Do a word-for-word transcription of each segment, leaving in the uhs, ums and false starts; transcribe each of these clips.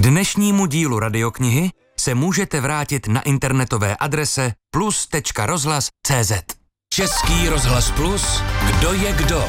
K dnešnímu dílu radioknihy se můžete vrátit na internetové adrese plus tečka rozhlas tečka cé zet. Český rozhlas Plus, kdo je kdo?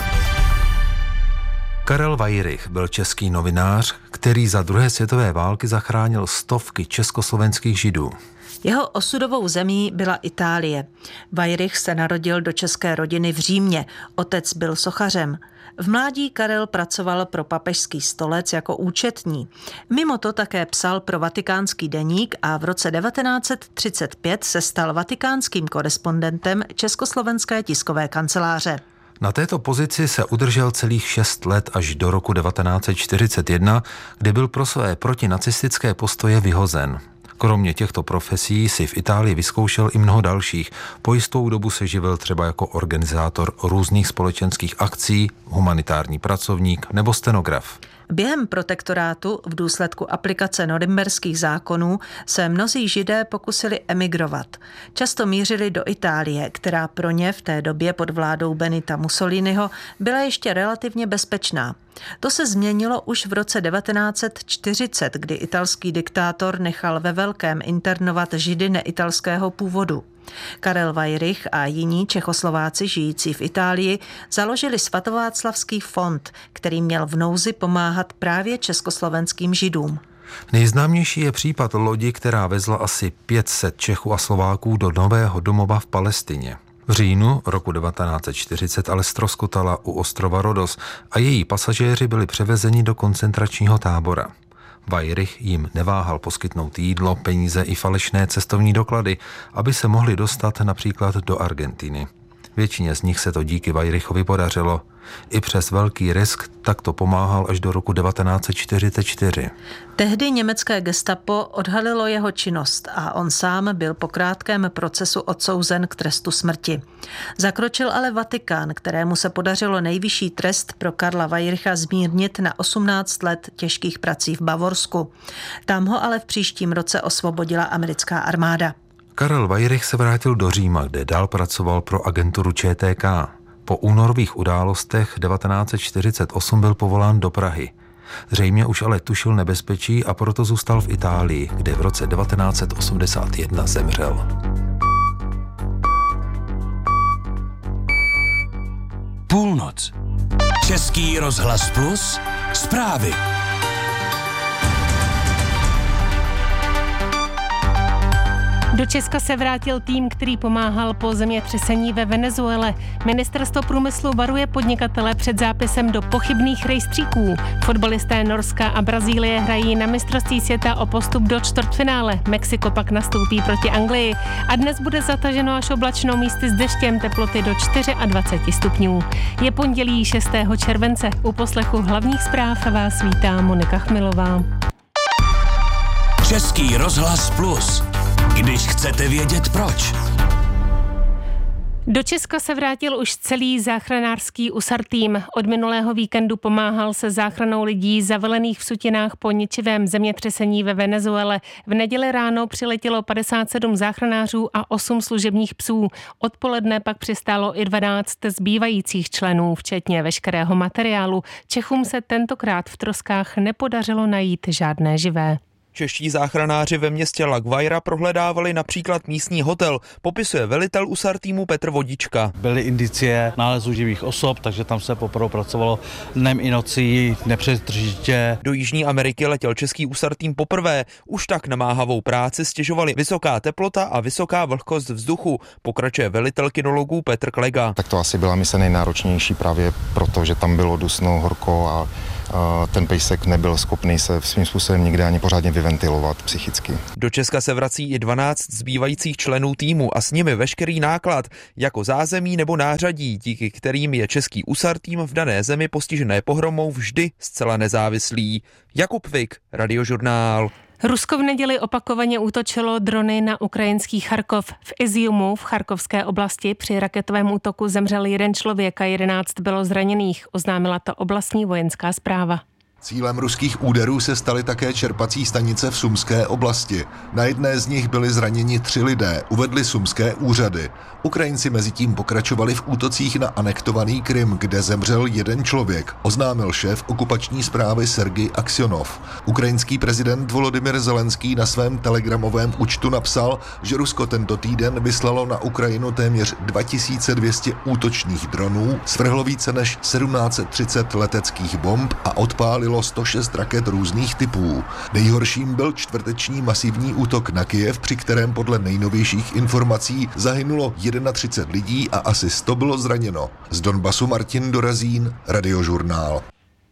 Karel Wajrych byl český novinář, který za druhé světové války zachránil stovky československých Židů. Jeho osudovou zemí byla Itálie. Wajrych se narodil do české rodiny v Římě. Otec byl sochařem. V mládí Karel pracoval pro papežský stolec jako účetní. Mimo to také psal pro Vatikánský deník a v roce devatenáct set třicet pět se stal vatikánským korespondentem Československé tiskové kanceláře. Na této pozici se udržel celých šest let až do roku devatenáct set čtyřicet jedna, kdy byl pro své protinacistické postoje vyhozen. Kromě těchto profesí si v Itálii vyzkoušel i mnoho dalších. Po jistou dobu se živil třeba jako organizátor různých společenských akcí, humanitární pracovník nebo stenograf. Během protektorátu v důsledku aplikace norimberských zákonů se mnozí Židé pokusili emigrovat. Často mířili do Itálie, která pro ně v té době pod vládou Benita Mussoliniho byla ještě relativně bezpečná. To se změnilo už v roce devatenáct set čtyřicet, kdy italský diktátor nechal ve velkém internovat Židy neitalského původu. Karel Wajrych a jiní Čechoslováci žijící v Itálii založili svatováclavský fond, který měl v nouzi pomáhat právě československým Židům. Nejznámější je případ lodi, která vezla asi pět set Čechů a Slováků do nového domova v Palestině. V říjnu roku devatenáct set čtyřicet ale ztroskotala u ostrova Rodos a její pasažéři byli převezeni do koncentračního tábora. Wajrych jim neváhal poskytnout jídlo, peníze i falešné cestovní doklady, aby se mohli dostat například do Argentiny. Většině z nich se to díky Wajrychovi podařilo. I přes velký risk takto pomáhal až do roku devatenáct set čtyřicet čtyři. Tehdy německé gestapo odhalilo jeho činnost a on sám byl po krátkém procesu odsouzen k trestu smrti. Zakročil ale Vatikán, kterému se podařilo nejvyšší trest pro Karla Wajrycha zmírnit na osmnáct let těžkých prací v Bavorsku. Tam ho ale v příštím roce osvobodila americká armáda. Karel Wajrych se vrátil do Říma, kde dál pracoval pro agenturu Č T K. Po únorových událostech devatenáct set čtyřicet osm byl povolán do Prahy. Zřejmě už ale tušil nebezpečí a proto zůstal v Itálii, kde v roce devatenáct set osmdesát jedna zemřel. Půlnoc. Český rozhlas Plus. Zprávy. Do Česka se vrátil tým, který pomáhal po zemětřesení ve Venezuele. Ministerstvo průmyslu varuje podnikatele před zápisem do pochybných rejstříků. Fotbalisté Norska a Brazílie hrají na mistrovství světa o postup do čtvrtfinále. Mexiko pak nastoupí proti Anglii. A dnes bude zataženo až oblačno, místy s deštěm, teploty do dvacet čtyři stupňů. Je pondělí šestého července. U poslechu hlavních zpráv vás vítá Monika Chmilová. Český rozhlas Plus. Když chcete vědět proč. Do Česka se vrátil už celý záchranářský U S A R tým. Od minulého víkendu pomáhal se záchranou lidí zavalených v sutinách po ničivém zemětřesení ve Venezuele. V neděli ráno přiletělo padesát sedm záchranářů a osm služebních psů. Odpoledne pak přistálo i dvanáct zbývajících členů, včetně veškerého materiálu. Čechům se tentokrát v troskách nepodařilo najít žádné živé. Čeští záchranáři ve městě La Guaira prohledávali například místní hotel, popisuje velitel U S A R týmu Petr Vodička. Byly indicie nálezu živých osob, takže tam se poprvé pracovalo dnem i nocí nepřetržitě. Do Jižní Ameriky letěl český U S A R tým poprvé. Už tak namáhavou práci stěžovali vysoká teplota a vysoká vlhkost vzduchu, pokračuje velitel kinologů Petr Klega. Tak to asi byla mise nejnáročnější právě proto, že tam bylo dusno, horko a ten pejsek nebyl schopný se svým způsobem nikde ani pořádně vyventilovat psychicky. Do Česka se vrací i dvanáct zbývajících členů týmu a s nimi veškerý náklad, jako zázemí nebo nářadí, díky kterým je český U S A R tým v dané zemi postižené pohromou vždy zcela nezávislý. Jakub Vik, Radiožurnál. Rusko v neděli opakovaně útočilo drony na ukrajinský Charkov. V Iziumu v charkovské oblasti při raketovém útoku zemřel jeden člověk a jedenáct bylo zraněných, oznámila to oblastní vojenská správa. Cílem ruských úderů se staly také čerpací stanice v Sumské oblasti. Na jedné z nich byli zraněni tři lidé, uvedli sumské úřady. Ukrajinci mezitím pokračovali v útocích na anektovaný Krym, kde zemřel jeden člověk, oznámil šéf okupační správy Sergij Aksionov. Ukrajinský prezident Volodymyr Zelenský na svém telegramovém účtu napsal, že Rusko tento týden vyslalo na Ukrajinu téměř dva tisíce dvě stě útočných dronů, svrhlo více než sedmnáct set třicet leteckých bomb a odpálilo sto šest raket různých typů. Nejhorším byl čtvrteční masivní útok na Kyjev, při kterém podle nejnovějších informací zahynulo třicet jedna lidí a asi sto bylo zraněno. Z Donbasu Martin Dorazín, Radiožurnál.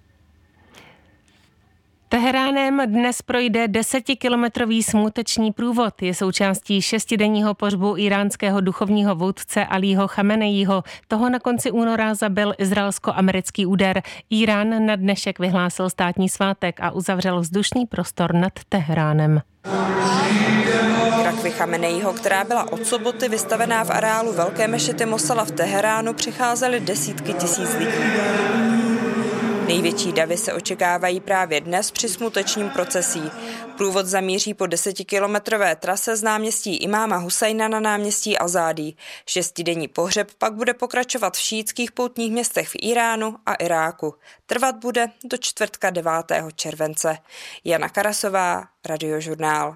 Teheránem dnes projde desetikilometrový smuteční průvod. Je součástí šestidenního pohřbu iránského duchovního vůdce Alího Chameneího. Toho na konci února zabil izraelsko-americký úder. Irán na dnešek vyhlásil státní svátek a uzavřel vzdušný prostor nad Teheránem. K rakvi Chameneího, která byla od soboty vystavená v areálu Velké mešity Mosala v Teheránu, přicházely desítky tisíc lidí. Největší davy se očekávají právě dnes při smutečním procesí. Průvod zamíří po desetikilometrové trase z náměstí Imáma Husajna na náměstí Azádí. Šestidenní pohřeb pak bude pokračovat v šíitských poutních městech v Iránu a Iráku. Trvat bude do čtvrtka devátého července. Jana Karasová, Radiožurnál.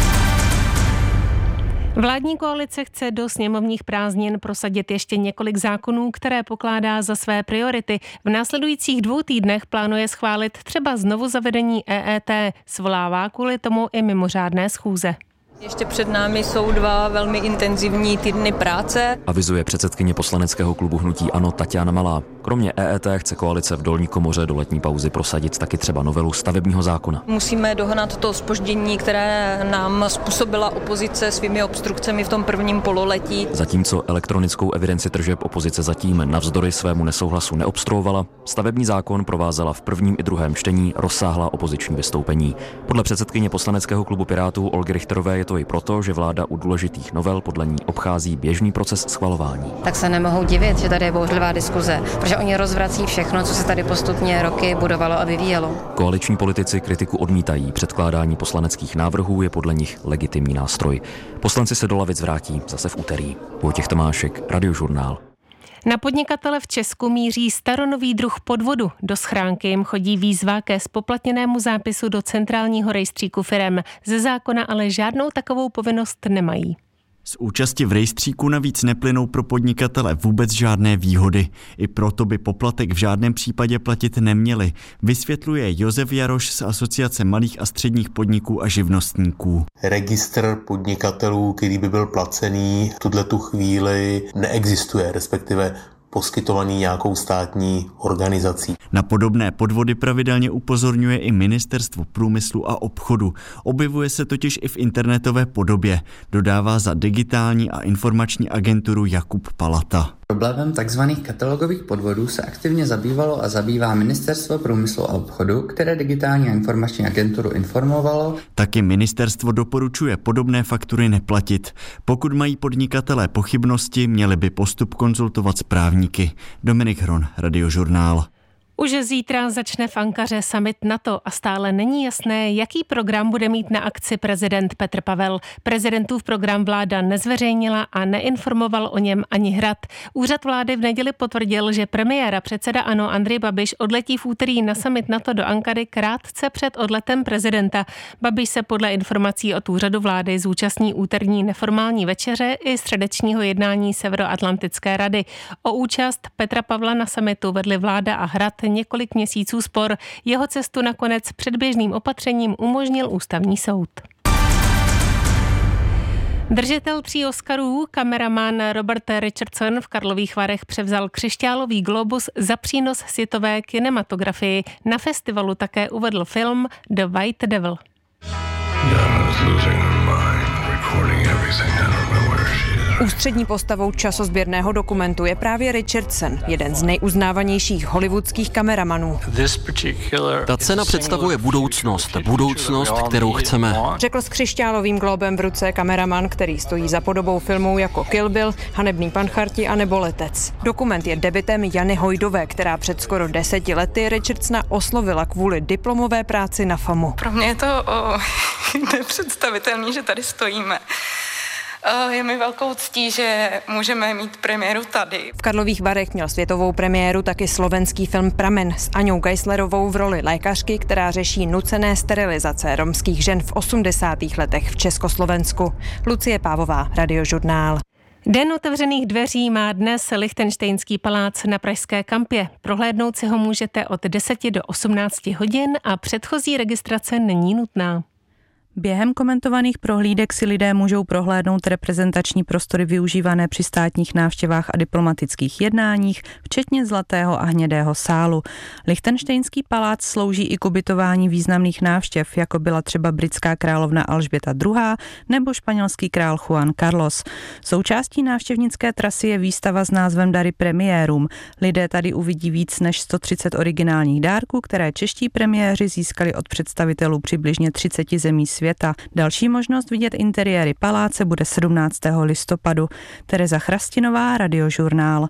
Vládní koalice chce do sněmovních prázdnin prosadit ještě několik zákonů, které pokládá za své priority. V následujících dvou týdnech plánuje schválit třeba znovu zavedení E E T. Svolává kvůli tomu i mimořádné schůze. Ještě před námi jsou dva velmi intenzivní týdny práce. Avizuje předsedkyně poslaneckého klubu hnutí ANO Taťána Malá. Kromě E E T chce koalice v dolní komoře do letní pauzy prosadit taky třeba novelu stavebního zákona. Musíme dohnat to zpoždění, které nám způsobila opozice svými obstrukcemi v tom prvním pololetí. Zatímco elektronickou evidenci tržeb opozice zatím navzdory svému nesouhlasu neobstruovala, stavební zákon provázela v prvním i druhém čtení rozsáhlá opoziční vystoupení. Podle předsedkyně poslaneckého klubu Pirátů Olgy Richterové je to i proto, že vláda u důležitých novel podle ní obchází běžný proces schvalování. Tak se nemohou divit, že tady je bouřlivá diskuze, protože oni rozvrací všechno, co se tady postupně roky budovalo a vyvíjelo. Koaliční politici kritiku odmítají. Předkládání poslaneckých návrhů je podle nich legitimní nástroj. Poslanci se do lavic vrátí zase v úterý. Vojtěch Tomášek, Radiožurnál. Na podnikatele v Česku míří staronový druh podvodu. Do schránky jim chodí výzva ke zpoplatněnému zápisu do centrálního rejstříku firem. Ze zákona ale žádnou takovou povinnost nemají. Z účasti v rejstříku navíc neplynou pro podnikatele vůbec žádné výhody. I proto by poplatek v žádném případě platit neměli, vysvětluje Josef Jaroš z Asociace malých a středních podniků a živnostníků. Registr podnikatelů, který by byl placený, v tuhletu chvíli neexistuje, respektive poskytovaný nějakou státní organizací. Na podobné podvody pravidelně upozorňuje i Ministerstvo průmyslu a obchodu. Objevuje se totiž i v internetové podobě, dodává za digitální a informační agenturu Jakub Palata. Problémem tzv. Katalogových podvodů se aktivně zabývalo a zabývá Ministerstvo průmyslu a obchodu, které digitální a informační agenturu informovalo. Taky ministerstvo doporučuje podobné faktury neplatit. Pokud mají podnikatelé pochybnosti, měli by postup konzultovat s právníky. Dominik Hron, Radiožurnál. Už zítra začne v Ankaře summit NATO a stále není jasné, jaký program bude mít na akci prezident Petr Pavel. Prezidentův program vláda nezveřejnila a neinformoval o něm ani Hrad. Úřad vlády v neděli potvrdil, že premiér a předseda ANO Andrej Babiš odletí v úterý na summit NATO do Ankary krátce před odletem prezidenta. Babiš se podle informací od úřadu vlády zúčastní úterní neformální večeře i středečního jednání Severoatlantické rady. O účast Petra Pavla na summitu vedli vláda a Hrad několik měsíců spor. Jeho cestu nakonec předběžným opatřením umožnil ústavní soud. Držitel tří Oscarů, kameraman Robert Richardson v Karlových Varech převzal křišťálový globus za přínos světové kinematografii. Na festivalu také uvedl film The White Devil. Donna is losing her mind, recording everything. I don't know where she is. Ústřední postavou časozběrného dokumentu je právě Richardson, jeden z nejuznávanějších hollywoodských kameramanů. Ta cena představuje budoucnost, budoucnost, kterou chceme. Řekl s křišťálovým glóbem v ruce kameraman, který stojí za podobou filmů jako Kill Bill, Hanebný pancharti a nebo Letec. Dokument je debutem Jany Hojdové, která před skoro deseti lety Richardsona oslovila kvůli diplomové práci na FAMu. Pro mě je to o, nepředstavitelný, že tady stojíme. Je mi velkou ctí, že můžeme mít premiéru tady. V Karlových Varech měl světovou premiéru taky slovenský film Pramen s Aňou Geislerovou v roli lékařky, která řeší nucené sterilizace romských žen v osmdesátých letech v Československu. Lucie Pávová, Radiožurnál. Den otevřených dveří má dnes Lichtenštejnský palác na Pražské Kampě. Prohlédnout si ho můžete od deseti do osmnácti hodin a předchozí registrace není nutná. Během komentovaných prohlídek si lidé můžou prohlédnout reprezentační prostory využívané při státních návštěvách a diplomatických jednáních, včetně zlatého a hnědého sálu. Lichtenštejnský palác slouží i k ubytování významných návštěv, jako byla třeba britská královna Alžběta druhá. nebo španělský král Juan Carlos. Součástí návštěvnické trasy je výstava s názvem Dary premiérům. Lidé tady uvidí víc než sto třicet originálních dárků, které čeští premiéři získali od představitelů přibližně třiceti zemí světa. Další možnost vidět interiéry paláce bude sedmnáctého listopadu. Tereza Chrastinová, Radiožurnál.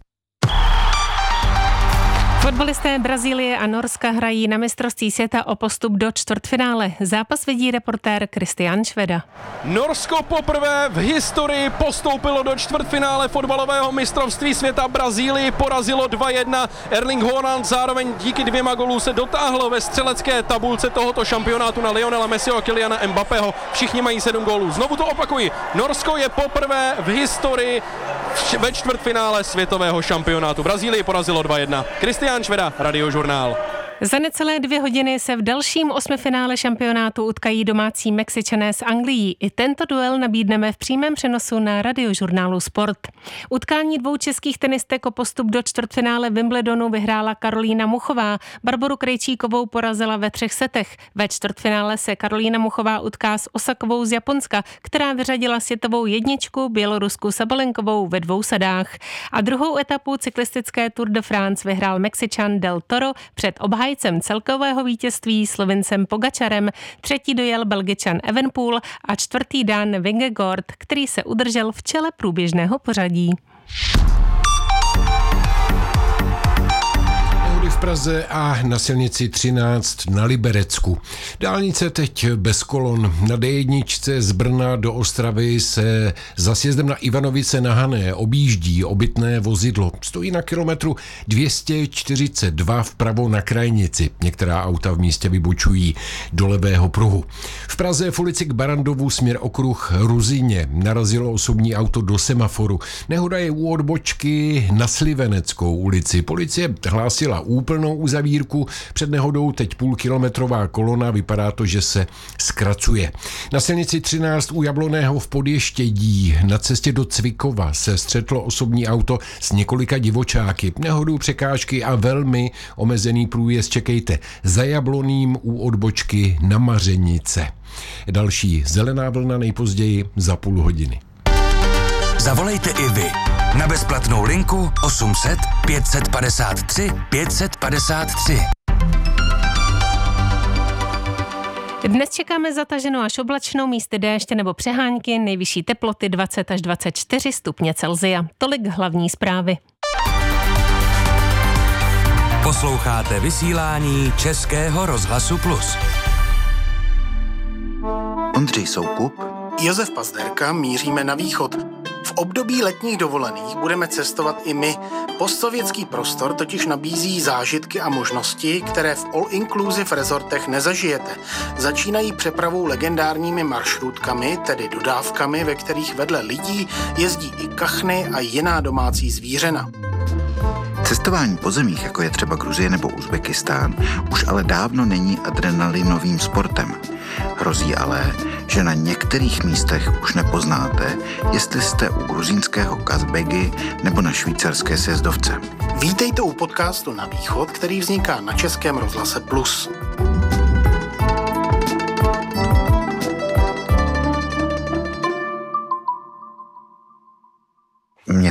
Fotbalisté Brazílie a Norska hrají na mistrovství světa o postup do čtvrtfinále. Zápas vidí reportér Kristian Šveda. Norsko poprvé v historii postoupilo do čtvrtfinále fotbalového mistrovství světa. Brazílii porazilo dva jedna. Erling Haaland zároveň díky dvěma golů se dotáhlo ve střelecké tabulce tohoto šampionátu na Lionela Messiho a Kyliana Mbappého. Všichni mají sedm gólů. Znovu to opakuji. Norsko je poprvé v historii ve čtvrtfinále světového šampionátu. Brazílii porazilo dva jedna. Kristian Šveda, Radiožurnál. Za necelé dvě hodiny se v dalším osmifinále šampionátu utkají domácí Mexičané s Anglií. I tento duel nabídneme v přímém přenosu na Radiožurnálu Sport. Utkání dvou českých tenistek o postup do čtvrtfinále Wimbledonu vyhrála Karolína Muchová. Barboru Krejčíkovou porazila ve třech setech. Ve čtvrtfinále se Karolína Muchová utká s Osakovou z Japonska, která vyřadila světovou jedničku Bělorusku Sabalenkovou ve dvou sadách. A druhou etapu cyklistické Tour de France vyhrál Mexičan Del Toro před obhájcem celkového vítězství Slovincem Pogačarem. Třetí dojel Belgičan Evenepoel a čtvrtý Dan Vingegaard, který se udržel v čele průběžného pořadí. V Praze a na silnici třináct na Liberecku. Dálnice teď bez kolon. Na dé jedna z Brna do Ostravy se za sjezdem na Ivanovice na Hané objíždí obytné vozidlo. Stojí na kilometru dvě stě čtyřicet dva vpravo na krajnici. Některá auta v místě vybočují do levého pruhu. V Praze v ulici k Barandovu směr okruh Ruzině narazilo osobní auto do semaforu. Nehoda je u odbočky na Sliveneckou ulici. Policie hlásila úplnou uzavírku. Před nehodou teď půlkilometrová kolona, vypadá to, že se zkracuje. Na silnici třináct u Jabloného v Podještědí na cestě do Cvikova se střetlo osobní auto s několika divočáky. Nehodu, překážky a velmi omezený průjezd čekejte za Jabloným u odbočky na Mařenice. Další zelená vlna nejpozději za půl hodiny. Zavolejte i vy na bezplatnou linku osm set pět set padesát tři pět set padesát tři. Dnes čekáme zataženou až oblačnou, místy déště nebo přehánky, nejvyšší teploty dvacet až dvacet čtyři stupně Celsia. Tolik hlavní zprávy. Posloucháte vysílání Českého rozhlasu Plus. Ondřej Soukup, Josef Pazderka, míříme na východ. V období letních dovolených budeme cestovat i my. Postsovětský prostor totiž nabízí zážitky a možnosti, které v all-inclusive rezortech nezažijete. Začínají přepravou legendárními maršrutkami, tedy dodávkami, ve kterých vedle lidí jezdí i kachny a jiná domácí zvířena. Cestování po zemích, jako je třeba Gruzie nebo Uzbekistán, už ale dávno není adrenalinovým sportem. Hrozí ale, že na některých místech už nepoznáte, jestli jste u gruzínského Kazbegy nebo na švýcarské sjezdovce. Vítejte u podcastu Na východ, který vzniká na Českém rozhlase Plus.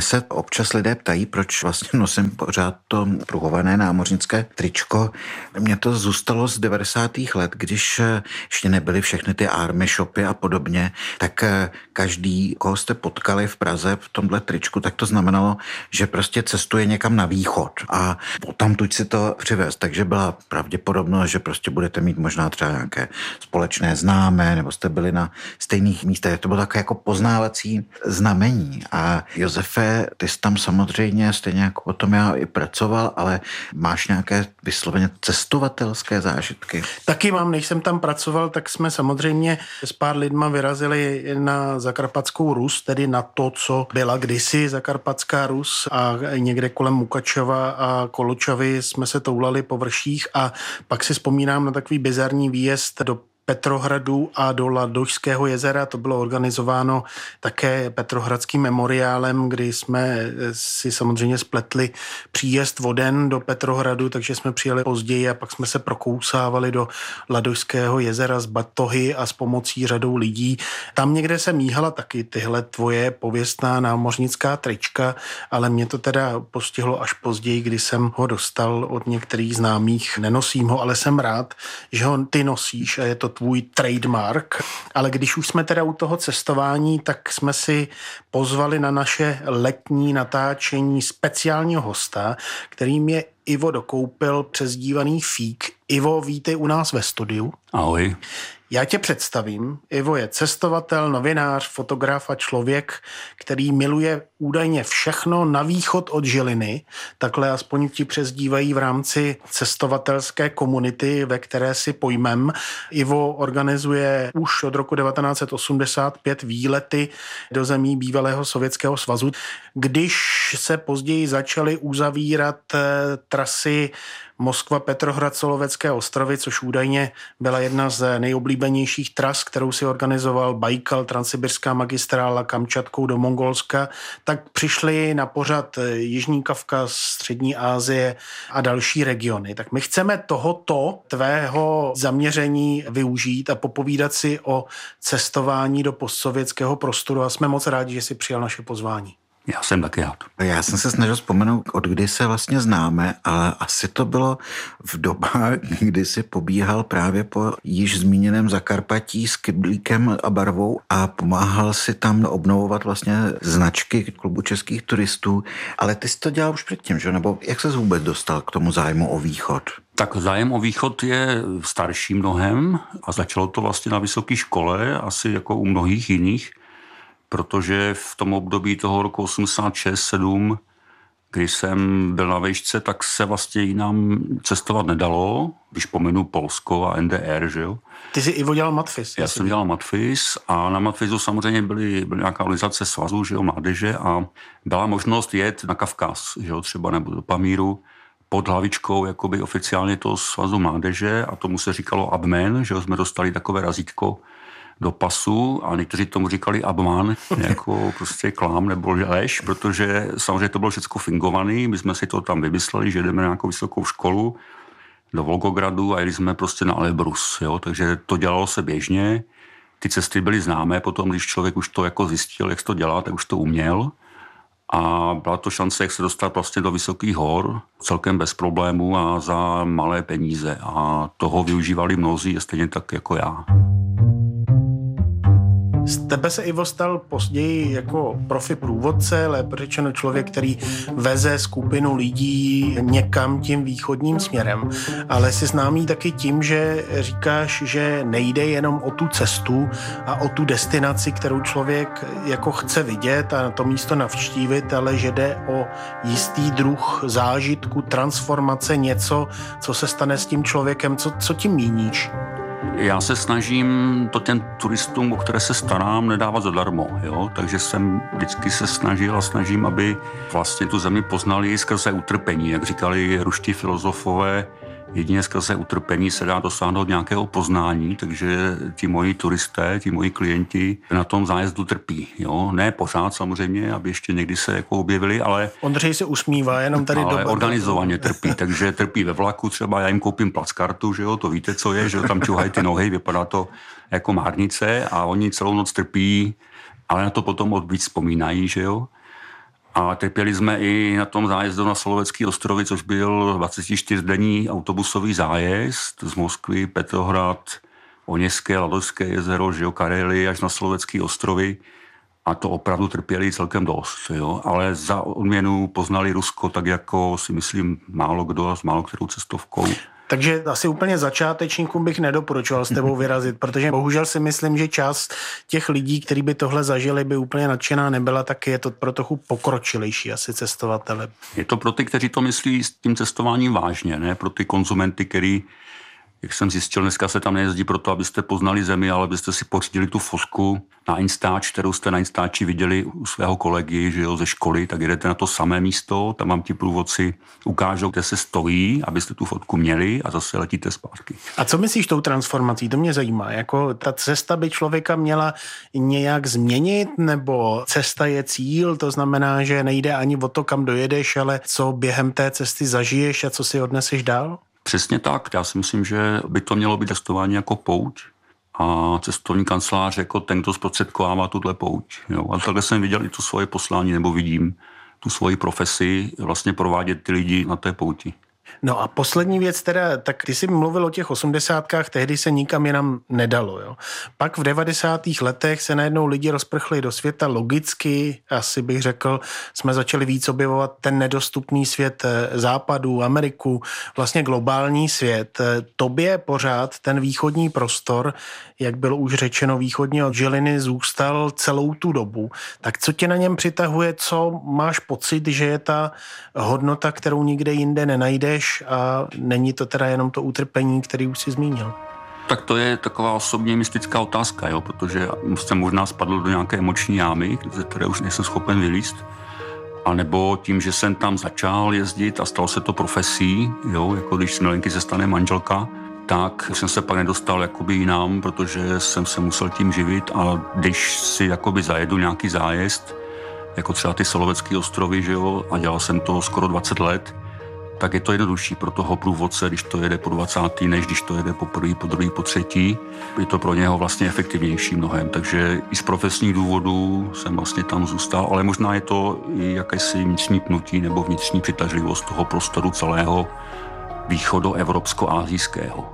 se občas lidé ptají, proč vlastně nosím pořád to pruhované námořnické tričko. Mně to zůstalo z devadesátých let, když ještě nebyly všechny ty army shopy a podobně, tak každý, koho jste potkali v Praze v tomhle tričku, tak to znamenalo, že prostě cestuje někam na východ a tamtud si to přivez. Takže byla pravděpodobnost, že prostě budete mít možná třeba nějaké společné známé, nebo jste byli na stejných místech. To bylo takové jako poznávací znamení. A Josefe, ty jsi tam samozřejmě, stejně jako potom já i pracoval, ale máš nějaké vysloveně cestovatelské zážitky? Taky mám, než jsem tam pracoval, tak jsme samozřejmě s pár lidma vyrazili na Zakarpatskou Rus, tedy na to, co byla kdysi Zakarpatská Rus, a někde kolem Mukačova a Koločovy jsme se toulali po vrších a pak si vzpomínám na takový bizarní výjezd do Petrohradu a do Ladožského jezera. To bylo organizováno také Petrohradským memoriálem, kdy jsme si samozřejmě spletli příjezd voden do Petrohradu, takže jsme přijeli později a pak jsme se prokousávali do Ladožského jezera z batohy a s pomocí řadou lidí. Tam někde se míhala taky tyhle tvoje pověstná námořnická trička, ale mě to teda postihlo až později, kdy jsem ho dostal od některých známých. Nenosím ho, ale jsem rád, že ho ty nosíš a je to tvůj trademark, ale když už jsme teda u toho cestování, tak jsme si pozvali na naše letní natáčení speciálního hosta, kterým je Ivo Dokoupil, přezdívaný Fík. Ivo, vítej u nás ve studiu. Ahoj. Já tě představím. Ivo je cestovatel, novinář, fotograf a člověk, který miluje údajně všechno na východ od Žiliny. Takhle aspoň ti přezdívají v rámci cestovatelské komunity, ve které si pojmem. Ivo organizuje už od roku devatenáct set osmdesát pět výlety do zemí bývalého Sovětského svazu. Když se později začaly uzavírat trasy Moskva, Petrohrad, Solovecké ostrovy, což údajně byla jedna z nejoblíbenějších tras, kterou si organizoval Bajkal, Transsibirská magistrála Kamčatkou do Mongolska, tak přišli na pořad Jižní Kavkaz, Střední Asie a další regiony. Tak my chceme tohoto tvého zaměření využít a popovídat si o cestování do postsovětského prostoru a jsme moc rádi, že jsi přijal naše pozvání. Já jsem taky rád. Já jsem se snažil vzpomenout, od kdy se vlastně známe, ale asi to bylo v dobách, kdy si pobíhal právě po již zmíněném Zakarpatí s kyblíkem a barvou a pomáhal si tam obnovovat vlastně značky klubu českých turistů. Ale ty jsi to dělal už předtím, že? Nebo jak ses vůbec dostal k tomu zájmu o východ? Tak zájem o východ je starší mnohem a začalo to vlastně na vysoké škole, asi jako u mnohých jiných, protože v tom období toho roku osmdesát šest sedm, kdy jsem byl na vejšce, tak se vlastně jinam cestovat nedalo, když pominu Polsko a N D R, že jo. Ty jsi Ivo dělal matfis. Já jsem dělal matfis a na matfisu samozřejmě byly, byly nějaká organizace svazu, že jo, mládeže a byla možnost jet na Kavkaz, že jo, třeba nebo do Pamíru pod hlavičkou jakoby oficiálně toho svazu mládeže a tomu se říkalo Abmen, že jo, jsme dostali takové razítko do pasu a někteří tomu říkali Abman, jako prostě klám nebo lež, protože samozřejmě to bylo všechno fingovaný, my jsme si to tam vymysleli, že jdeme na nějakou vysokou školu do Volgogradu a jeli jsme prostě na Elbrus, jo, takže to dělalo se běžně, ty cesty byly známé, potom když člověk už to jako zjistil, jak to dělá, tak už to uměl a byla to šance, jak se dostat vlastně do vysokých hor, celkem bez problémů a za malé peníze a toho využívali mnozí, stejně tak jako já. Z tebe se Ivo stal později jako profi průvodce, lépe řečeno člověk, který veze skupinu lidí někam tím východním směrem. Ale jsi známý taky tím, že říkáš, že nejde jenom o tu cestu a o tu destinaci, kterou člověk jako chce vidět a to místo navštívit, ale že jde o jistý druh zážitku, transformace, něco, co se stane s tím člověkem. Co, co tím míníš? Já se snažím to těm turistům, o které se starám, nedávat zadarmo, jo? Takže jsem vždycky se snažil a snažím, aby vlastně tu zemi poznali skrze utrpení. Jak říkali ruští filozofové, jedině skrze utrpení se dá dosáhnout nějakého poznání, takže ti moji turisté, ti moji klienti na tom zájezdu trpí. Jo? Ne pořád samozřejmě, aby ještě někdy se jako objevili, ale... Ondřej se usmívá, jenom tady ale doba. organizovaně trpí, takže trpí ve vlaku, třeba já jim koupím plackartu, že jo, to víte, co je, že jo, tam čuhají ty nohy, vypadá to jako márnice a oni celou noc trpí, ale na to potom víc vzpomínají, že jo. A trpěli jsme i na tom zájezdu na Solovecký ostrovy, což byl dvacetičtyřdenní autobusový zájezd z Moskvy, Petrohrad, Oněžské, Ladojské jezero, že jo, Karely až na Solovecký ostrovy. A to opravdu trpěli celkem dost, jo. Ale za odměnu poznali Rusko tak jako si myslím málo kdo s málo kterou cestovkou. Takže asi úplně začátečníkům bych nedoporučoval s tebou vyrazit, protože bohužel si myslím, že část těch lidí, kteří by tohle zažili, by úplně nadšená nebyla, tak je to pro trochu pokročilejší asi cestovatele. Je to pro ty, kteří to myslí s tím cestováním vážně, ne pro ty konzumenty, který, jak jsem zjistil, dneska se tam nejezdí proto, abyste poznali zemi, ale abyste si pořídili tu fotku na Instač, kterou jste na Instači viděli u svého kolegy, že jo, ze školy, tak jedete na to samé místo, tam vám ti průvodci ukážou, kde se stojí, abyste tu fotku měli a zase letíte zpátky. A co myslíš tou transformací? To mě zajímá. Jako ta cesta by člověka měla nějak změnit, nebo cesta je cíl, to znamená, že nejde ani o to, kam dojedeš, ale co během té cesty zažiješ a co si odneseš dál? Přesně tak. Já si myslím, že by to mělo být cestování jako pouť a cestovní kancelář jako ten, kdo zprostředkovává tuhle pouť. Jo. A takhle jsem viděl i to svoje poslání, nebo vidím tu svoji profesi vlastně provádět ty lidi na té pouti. No a poslední věc teda, tak ty jsi mluvil o těch osmdesátkách, tehdy se nikam jinam nedalo. Jo. Pak v devadesátých letech se najednou lidi rozprchli do světa logicky, asi bych řekl, jsme začali víc objevovat ten nedostupný svět západu, Ameriku, vlastně globální svět. Tobě pořád ten východní prostor, jak bylo už řečeno, východně od Žiliny zůstal celou tu dobu. Tak co tě na něm přitahuje, co máš pocit, že je ta hodnota, kterou nikde jinde nenajdeš, a není to teda jenom to utrpení, který už si zmínil? Tak to je taková osobně mystická otázka, jo, protože jsem možná spadl do nějaké emoční jámy, ze které už nejsem schopen vylízt. A nebo tím, že jsem tam začal jezdit a stalo se to profesí, jo, jako když z milenky se stane manželka, tak jsem se pak nedostal jakoby jinam, protože jsem se musel tím živit, a když si jakoby zajedu nějaký zájezd, jako třeba ty Solovecké ostrovy, že jo, a dělal jsem to skoro dvacet let, tak je to jednodušší pro toho průvodce, když to jede po dvacátý, než když to jede po první, po druhý, po třetí. Je to pro něho vlastně efektivnější mnohem, takže i z profesních důvodů jsem vlastně tam zůstal, ale možná je to i jakési vnitřní pnutí nebo vnitřní přitažlivost toho prostoru celého východoevropsko-asijského.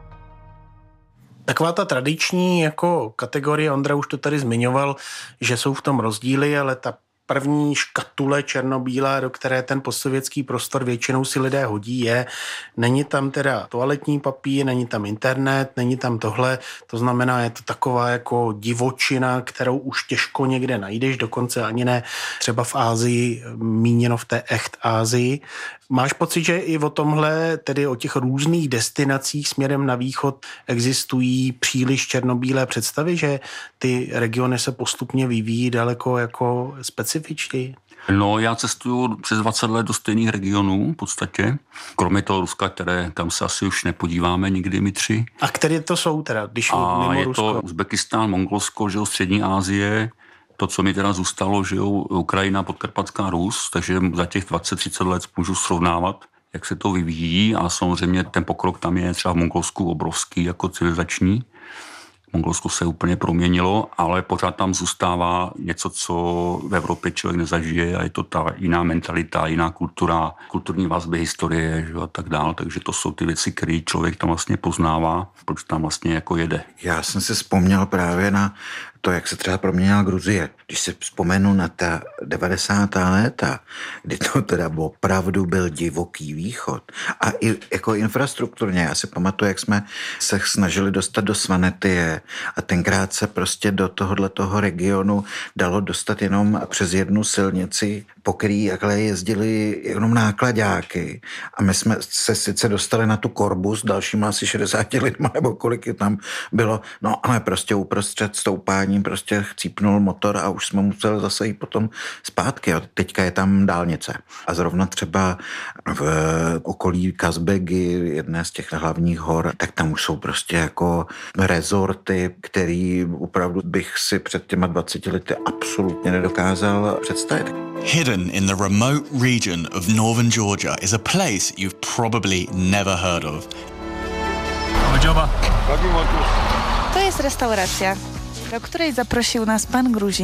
Taková ta tradiční jako kategorie, Ondra už to tady zmiňoval, že jsou v tom rozdíly, ale ta první škatule černobílá, do které ten postsovětský prostor většinou si lidé hodí, je, není tam teda toaletní papír, není tam internet, není tam tohle, to znamená, je to taková jako divočina, kterou už těžko někde najdeš, dokonce ani ne třeba v Ázii, míněno v té echt Ázii. Máš pocit, že i o tomhle, tedy o těch různých destinacích směrem na východ existují příliš černobílé představy, že ty regiony se postupně vyvíjí daleko jako specifičtěji? No, já cestuju přes dvacet let do stejných regionů v podstatě, kromě toho Ruska, které tam se asi už nepodíváme nikdy my tři. A které to jsou teda, když a mimo je Rusko? To Uzbekistán, Mongolsko, že jo, Střední Asie, to, co mi teda zůstalo, že jo, Ukrajina, Podkarpatská Rus, takže za těch dvacet třicet let můžu srovnávat, jak se to vyvíjí, a samozřejmě ten pokrok tam je třeba v Mongolsku obrovský jako civilizační. Mongolsko se úplně proměnilo, ale pořád tam zůstává něco, co v Evropě člověk nezažije, a je to ta jiná mentalita, jiná kultura, kulturní vazby, historie, že, a tak dál. Takže to jsou ty věci, které člověk tam vlastně poznává, proč tam vlastně jako jede. Já jsem si vzpomněl právě na to, jak se třeba proměnila Gruzie. Když si vzpomenu na ta devadesátá léta, kdy to teda opravdu byl divoký východ. A i jako infrastrukturně, já si pamatuju, jak jsme se snažili dostat do Svanetie, a tenkrát se prostě do tohohle toho regionu dalo dostat jenom přes jednu silnici, po který jakhle jezdili jenom nákladáky. A my jsme se sice dostali na tu korbu s dalšíma asi šedesáti lidma, nebo kolik je tam bylo, no ale prostě uprostřed stoupání prostě chcípnul motor a už jsme museli zase jít potom zpátky. A teďka je tam dálnice. A zrovna třeba v okolí Kazbegy, jedné z těch hlavních hor, tak tam už jsou prostě jako rezorty, který opravdu bych si před těma dvaceti lety absolutně nedokázal představit. Hidden in the remote region of northern Georgia is a place you've probably never heard of. To jest restauracja, do której zaprosił nas pan Gruzin.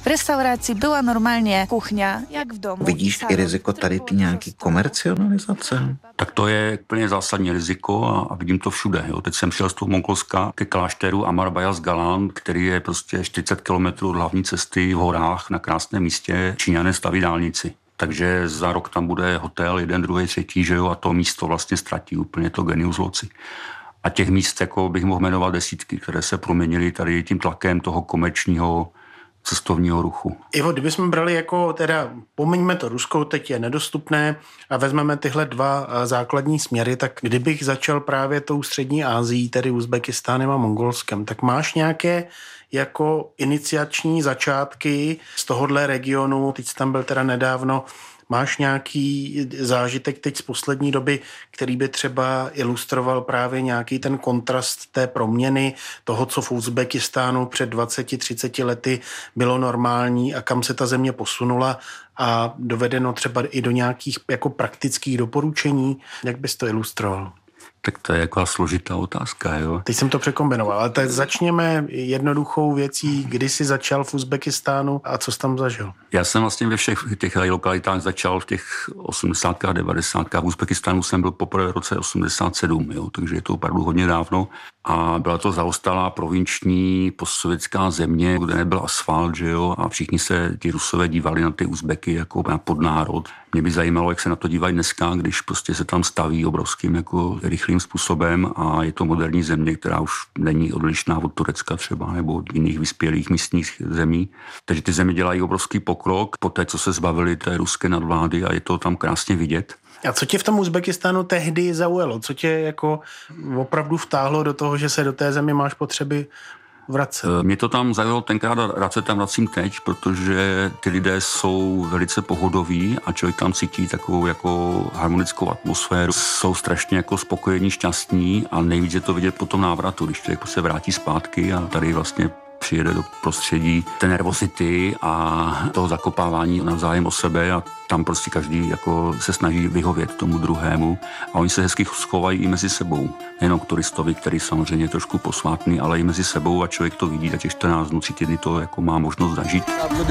V restauraci byla normálně kuchňa, jak v domu. Vidíš i riziko tady ty nějaký komercionalizace? Tak to je úplně zásadní riziko a, a vidím to všude. Jo. Teď jsem šel z toho Mongolska ke klášteru Amar Bayaz Galan, který je prostě čtyřicet kilometrů od hlavní cesty v horách na krásném místě. Číňané staví dálnici. Takže za rok tam bude hotel, jeden, druhý, třetí, že jo, a to místo vlastně ztratí úplně to genius loci. A těch míst, jako bych mohl jmenovat desítky, které se proměnily tady tím tlakem toho komerčního cestovního ruchu. Ivo, kdybychom brali jako, teda pomeňme to Rusko, teď je nedostupné a vezmeme tyhle dva základní směry, tak kdybych začal právě tou střední Asií, tedy Uzbekistánem a Mongolskem, tak máš nějaké jako iniciační začátky z tohohle regionu, teď jsi tam byl teda nedávno, máš nějaký zážitek teď z poslední doby, který by třeba ilustroval právě nějaký ten kontrast té proměny toho, co v Uzbekistánu před dvaceti třiceti lety bylo normální a kam se ta země posunula a dovedeno třeba i do nějakých jako praktických doporučení? Jak bys to ilustroval? Tak to je jako složitá otázka, jo. Teď jsem to překombinoval, ale teď začněme jednoduchou věcí, kdy jsi začal v Uzbekistánu a co jsi tam zažil? Já jsem vlastně ve všech těch lokalitách začal v těch osmdesátkách, devadesátkách. V Uzbekistánu jsem byl poprvé v roce osmdesát sedm, jo, takže je to opravdu hodně dávno. A byla to zaostalá provinční postsovětská země, kde nebyl asfalt, že jo, a všichni se ti Rusové dívali na ty Uzbeky jako na podnárod. Mě by zajímalo, jak se na to dívají dneska, když prostě se tam staví obrovským jako rychlým způsobem a je to moderní země, která už není odlišná od Turecka třeba nebo od jiných vyspělých místních zemí. Takže ty země dělají obrovský pokrok po té, co se zbavili té ruské nadvlády a je to tam krásně vidět. A co tě v tom Uzbekistánu tehdy zaujalo? Co tě jako opravdu vtáhlo do toho, že se do té země máš potřeby vracet? Mě to tam zaujalo tenkrát a rád se tam vracím teď, protože ty lidé jsou velice pohodoví a člověk tam cítí takovou jako harmonickou atmosféru. Jsou strašně jako spokojení, šťastní a nejvíc je to vidět po tom návratu, když člověk se vrátí zpátky a tady vlastně přijede do prostředí té nervosity a toho zakopávání navzájem o sebe a tam prostě každý jako se snaží vyhovět tomu druhému a oni se hezky schovají i mezi sebou. Nejenom k turistovi, který samozřejmě je trošku posvátný, ale i mezi sebou a člověk to vidí, tak těch čtrnáct dnů, tři týdny to jako má možnost zažít.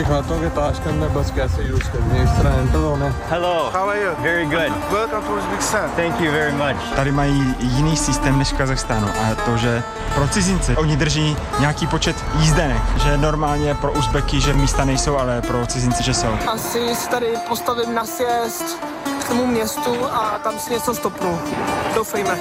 Hello. How are you? Very good. Welcome to Uzbekistan. Thank you very much. Tady mají jiný systém než v Kazachstánu a to, že pro cizince oni drží nějaký počet jízdenek, že normálně pro Uzbeky, že místa nejsou, ale pro cizince, že jsou. Asi si tady postavím na sjezd k tomu městu a tam si něco stopnu. Doufejme.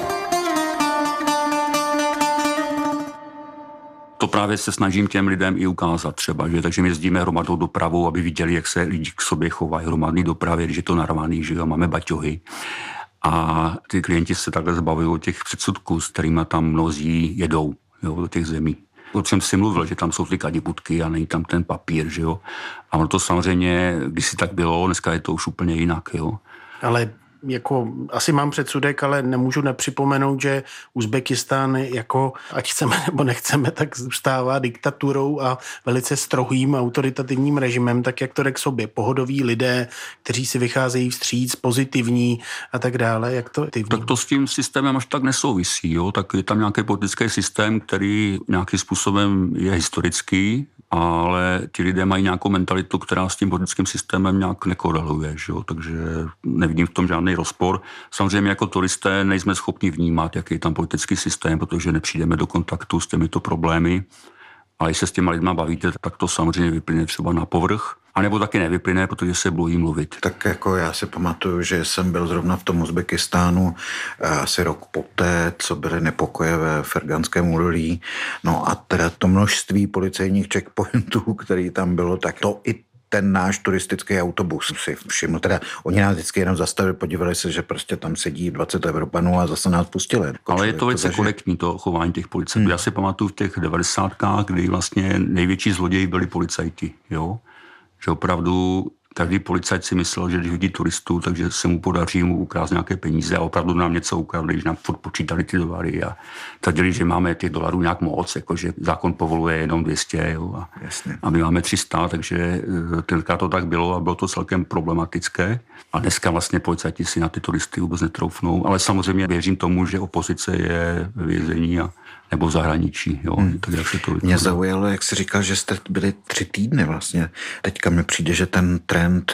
To právě se snažím těm lidem i ukázat třeba, že takže my jezdíme hromadnou dopravou, aby viděli, jak se lidi k sobě chovají hromadný dopravě, když je to narvaný, že jo, máme baťohy. A ty klienti se takhle zbavují těch předsudků, s kterými tam mnozí jedou, jo, do těch zemí. Už jsem si mluvil, že tam jsou ty kadibutky a není tam ten papír, že jo. A ono to samozřejmě, když si tak bylo, dneska je to už úplně jinak, jo. Ale jako asi mám předsudek, ale nemůžu nepřipomenout, že Uzbekistán jako, ať chceme nebo nechceme, tak zůstává diktaturou a velice strohým autoritativním režimem, tak jak to jde k sobě. Pohodoví lidé, kteří si vycházejí vstříc, pozitivní a tak dále. Jak to ty Tak to s tím systémem až tak nesouvisí, jo. Tak je tam nějaký politický systém, který nějakým způsobem je historický, ale ti lidé mají nějakou mentalitu, která s tím politickým systémem nějak nekoreluje, že jo? Takže nevidím v tom žádný rozpor. Samozřejmě jako turisté nejsme schopni vnímat, jaký je tam politický systém, protože nepřijdeme do kontaktu s těmito problémy. Ale když se s těma lidma bavíte, tak to samozřejmě vyplyne třeba na povrch. A nebo taky nevyplyne, protože se bojí mluvit. Tak jako já si pamatuju, že jsem byl zrovna v tom Uzbekistánu asi rok poté, co byly nepokoje ve Ferganském údolí. No a teda to množství policejních checkpointů, který tam bylo, tak to i ten náš turistický autobus si všiml. Teda oni nás vždycky jenom zastavili, podívali se, že prostě tam sedí dvacet Evropanů a zase nás pustili. Jako ale je to velice korektní to chování těch policajtů. Hmm. Já si pamatuju v těch devadesátkách, kdy vlastně největší zloději byli policajti, jo. Že opravdu každý policajt si myslel, že když vidí turistu, takže se mu podaří mu ukrást nějaké peníze a opravdu nám něco ukradli, když nám furt počítali ty dolary a tvrdili, že máme těch dolarů nějak moc, jakože zákon povoluje jenom dvě stě, jo, a, a my máme tři sta, takže tenkrát to tak bylo a bylo to celkem problematické. A dneska vlastně policajti si na ty turisty vůbec netroufnou, ale samozřejmě věřím tomu, že opozice je ve vězení a nebo v zahraničí. Jo. Hmm. Tak jak se to mě zaujalo, jak jsi říkal, že jste byli tři týdny vlastně. Teďka mi přijde, že ten trend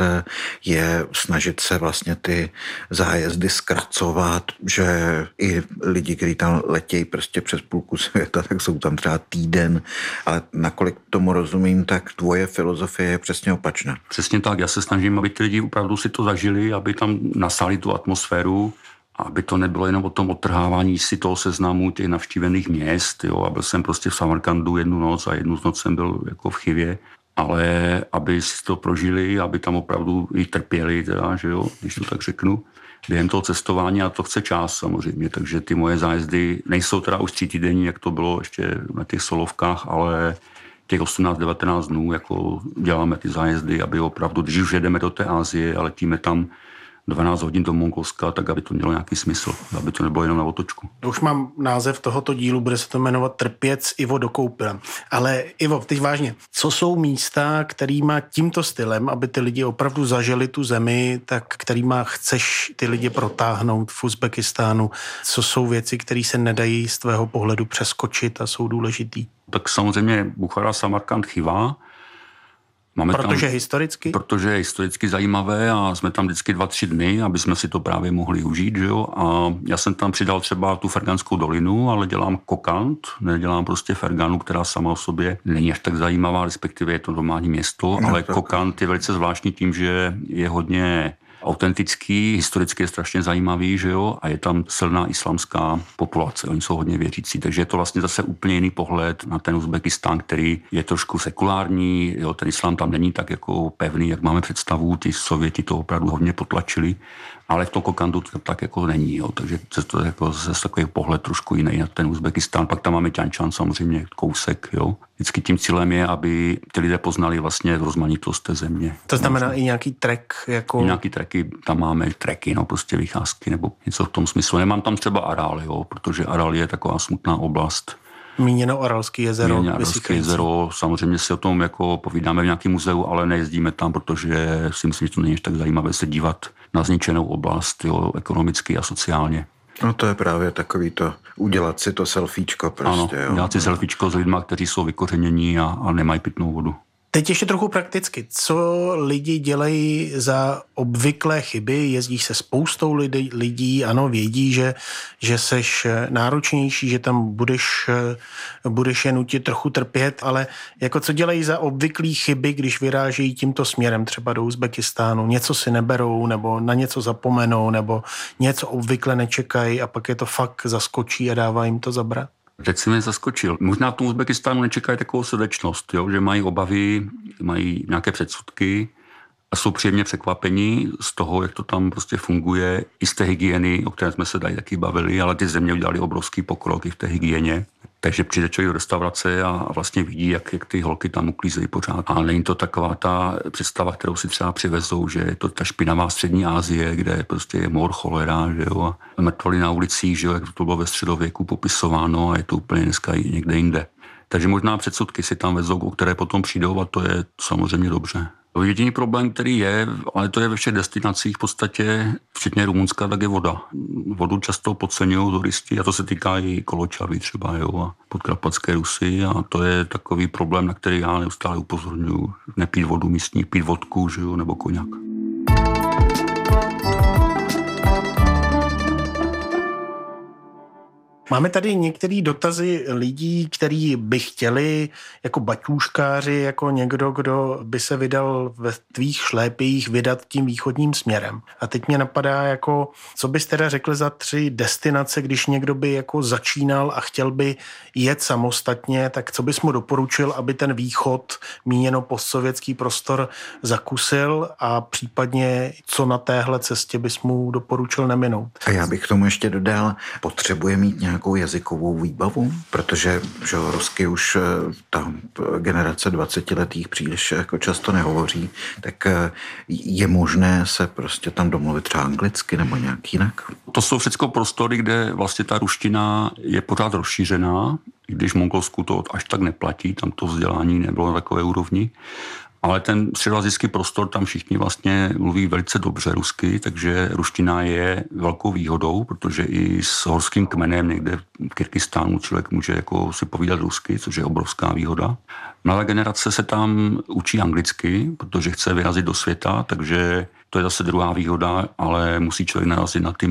je snažit se vlastně ty zájezdy zkracovat, že i lidi, kteří tam letějí prostě přes půlku světa, tak jsou tam třeba týden, ale nakolik tomu rozumím, tak tvoje filozofie je přesně opačná. Přesně tak, já se snažím, aby ty lidi opravdu si to zažili, aby tam nasali tu atmosféru, aby to nebylo jenom o tom odtrhávání si toho seznamu těch navštívených měst. Jo. A byl jsem prostě v Samarkandu jednu noc a jednu z noc jsem byl jako v Chivě, ale aby si to prožili, aby tam opravdu i trpěli, teda, že jo, když to tak řeknu, během toho cestování, a to chce čas samozřejmě, takže ty moje zájezdy nejsou teda už tři týdenní, jak to bylo ještě na těch solovkách, ale těch osmnáct devatenáct dnů jako děláme ty zájezdy, aby opravdu, když už jedeme do té Asie a letíme tam dvanáct hodin do Mongolska, tak aby to mělo nějaký smysl, aby to nebylo jenom na otočku. Už mám název tohoto dílu, bude se to jmenovat Trpěc Ivo dokoupil. Ale Ivo, teď vážně, co jsou místa, kterýma tímto stylem, aby ty lidi opravdu zažili tu zemi, tak kterýma chceš ty lidi protáhnout v Uzbekistánu? Co jsou věci, které se nedají z tvého pohledu přeskočit a jsou důležitý? Tak samozřejmě Buchara, Samarkand, Chiva. Máme protože tam, historicky? Protože je historicky zajímavé a jsme tam vždycky dva, tři dny, aby jsme si to právě mohli užít, že jo. A já jsem tam přidal třeba tu Ferganskou dolinu, ale dělám Kokand, nedělám prostě Ferganu, která sama o sobě není až tak zajímavá, respektive je to normální město, no, ale tak. Kokand je velice zvláštní tím, že je hodně autentický, historicky je strašně zajímavý, že jo, a je tam silná islamská populace, oni jsou hodně věřící, takže je to vlastně zase úplně jiný pohled na ten Uzbekistán, který je trošku sekulární, jo, ten islám tam není tak jako pevný, jak máme představu, ty Sověti to opravdu hodně potlačili, ale v tom Kokandu to tak jako není, jo, takže to je jako zase takový pohled trošku jiný na ten Uzbekistán, pak tam máme Ťančan samozřejmě, kousek, jo. Vždycky tím cílem je, aby ty lidé poznali vlastně rozmanitost té země. To znamená i nějaký trek jako... I nějaký treky, tam máme treky, no prostě vycházky nebo něco v tom smyslu. Nemám tam třeba Aral, jo, protože Aral je taková smutná oblast. Míněno Aralské jezero. Míněno Aralské jezero, samozřejmě si o tom jako povídáme v nějakém muzeu, ale nejezdíme tam, protože si myslím, že to není tak zajímavé se dívat na zničenou oblast, jo, ekonomicky a sociálně. No to je právě takový to, udělat si to selfiečko prostě. Ano, udělat si selfiečko s lidma, kteří jsou vykořenění a, a nemají pitnou vodu. Teď ještě trochu prakticky. Co lidi dělají za obvyklé chyby? Jezdíš se spoustou lidí, lidí ano, vědí, že, že seš náročnější, že tam budeš, budeš je nutit trochu trpět, ale jako co dělají za obvyklé chyby, když vyrážejí tímto směrem třeba do Uzbekistánu? Něco si neberou, nebo na něco zapomenou, nebo něco obvykle nečekají a pak je to fakt zaskočí a dává jim to zabrat? Teď si mě zaskočil. Možná v tom Uzbekistánu nečekají takovou srdečnost, jo? Že mají obavy, mají nějaké předsudky a jsou příjemně překvapení z toho, jak to tam prostě funguje, i z té hygieny, o které jsme se tady taky bavili, ale ty země udělali obrovský pokrok i v té hygieně. Takže přijde člověk do restaurace a vlastně vidí, jak, jak ty holky tam uklízejí pořád. A není to taková ta představa, kterou si třeba přivezou, že je to ta špinavá střední Asie, kde prostě je mor, cholera, že jo, a mrtvoly na ulicích, že jo, jak to bylo ve středověku popisováno a je to úplně dneska i někde jinde. Takže možná předsudky si tam vezou, o které potom přijdou a to je samozřejmě dobře. Jediný problém, který je, ale to je ve všech destinacích v podstatě, včetně Rumunska, tak je voda. Vodu často podceňují turisti a to se týká i Koločavy třeba, jo, a podkarpatské Rusy a to je takový problém, na který já neustále upozorňuji. Nepít vodu místní, pít vodku, že jo, nebo koňak. Máme tady některé dotazy lidí, kteří by chtěli jako baťůškáři, jako někdo, kdo by se vydal ve tvých šlépích vydat tím východním směrem. A teď mě napadá, jako, co bys teda řekl za tři destinace, když někdo by jako začínal a chtěl by jet samostatně, tak co bys mu doporučil, aby ten východ, míněno postsovětský prostor, zakusil a případně co na téhle cestě bys mu doporučil neminout? A já bych k tomu ještě dodal, potřebuje mít nějak nějakou jazykovou výbavu, protože že rusky už ta generace dvacetiletých příliš jako často nehovoří, tak je možné se prostě tam domluvit třeba anglicky nebo nějak jinak? To jsou všechno prostory, kde vlastně ta ruština je pořád rozšířená, když v Mongolsku to až tak neplatí, tam to vzdělání nebylo na takové úrovni. Ale ten středoasijský prostor, tam všichni vlastně mluví velice dobře rusky, takže ruština je velkou výhodou, protože i s horským kmenem někde v Kyrgyzstánu člověk může jako si povídat rusky, což je obrovská výhoda. Mladá generace se tam učí anglicky, protože chce vyrazit do světa, takže to je zase druhá výhoda, ale musí člověk narazit na ty